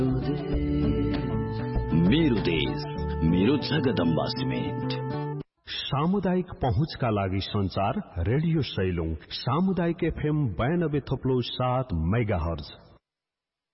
मेरो देश मेरो जगदम्बा सिमेन्ट। सामुदायिक पहुँचका लागि संचार रेडियो सैलुङ सामुदायिक FM 92.7 मेगाहर्ज।